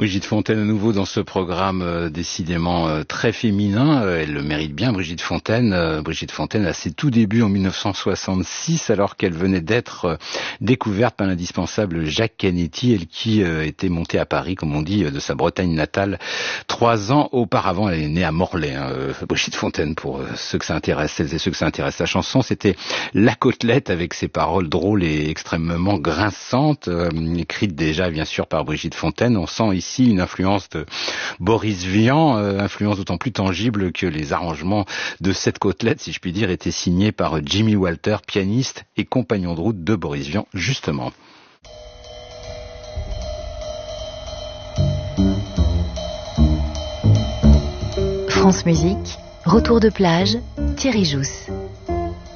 Brigitte Fontaine à nouveau dans ce programme décidément très féminin. Elle le mérite bien, Brigitte Fontaine. Brigitte Fontaine à ses tout débuts en 1966, alors qu'elle venait d'être découverte par l'indispensable Jacques Canetti, elle qui était montée à Paris, comme on dit, de sa Bretagne natale 3 ans auparavant. Elle est née à Morlaix, Brigitte Fontaine, pour ceux que ça intéresse, celles et ceux que ça intéresse. Sa chanson, c'était La Côtelette, avec ses paroles drôles et extrêmement grinçantes, écrite déjà bien sûr par Brigitte Fontaine. On sent ici une influence de Boris Vian, influence d'autant plus tangible que les arrangements de cette côtelette, si je puis dire, étaient signés par Jimmy Walter, pianiste et compagnon de route de Boris Vian, justement. France Musique, retour de plage, Thierry Jousse.